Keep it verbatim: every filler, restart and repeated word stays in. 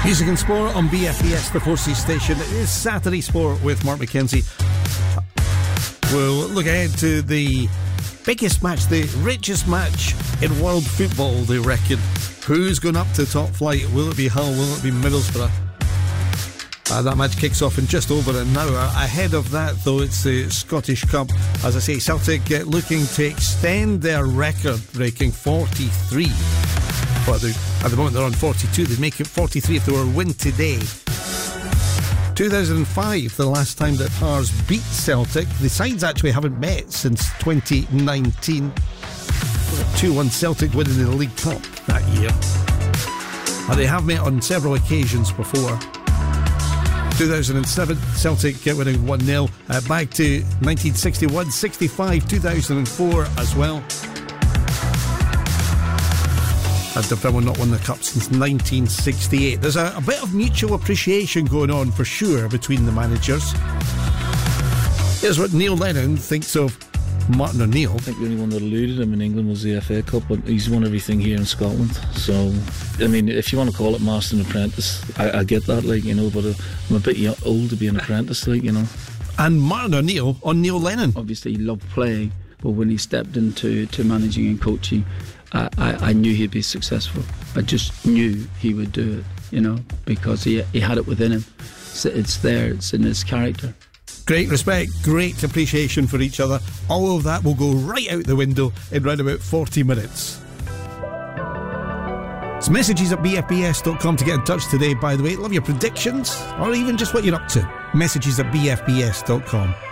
Music and Sport on B F B S, the Forces station. It is Saturday Sport with Mark McKenzie. We'll look ahead to the biggest match, the richest match in world football, they reckon. Who's going up to top flight? Will it be Hull? Will it be Middlesbrough? Uh, that match kicks off in just over an hour. Ahead of that, though, it's the Scottish Cup. As I say, Celtic uh, looking to extend their record-breaking forty-three. Well, at the moment they're on forty-two. They'd make it forty-three if they were to win today. two thousand five, the last time that Hearts beat Celtic. The sides actually haven't met since twenty nineteen. two one Celtic winning the League Cup that year. And they have met on several occasions before. two thousand seven, Celtic get winning one nil. Uh, back to nineteen sixty-one, sixty-five, two thousand four as well. And Dunfermline not won the Cup since nineteen sixty-eight. There's a, a bit of mutual appreciation going on for sure between the managers. Here's what Neil Lennon thinks of Martin O'Neill. I think the only one that eluded him in England was the F A Cup, but he's won everything here in Scotland. So, I mean, if you want to call it master and apprentice, I, I get that, like, you know, but I'm a bit young, old to be an apprentice, like, you know. And Martin O'Neill on Neil Lennon. Obviously, he loved playing, but when he stepped into to managing and coaching, I, I, I knew he'd be successful. I just knew he would do it, you know, because he he had it within him. So it's there, it's in his character. Great respect, great appreciation for each other. All of that will go right out the window in round about forty minutes. It's messages at b f b s dot com to get in touch today, by the way. Love your predictions, or even just what you're up to. Messages at b f b s dot com.